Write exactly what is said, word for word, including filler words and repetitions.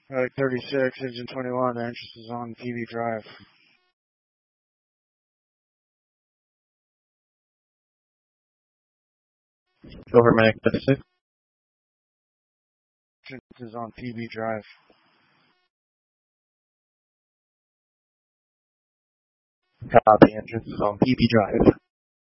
Relic thirty-six, engine twenty-one, entrance is on P B Drive. Over Mac thirty-six. Entrance is on P B Drive. Copy, entrance is on P B Drive.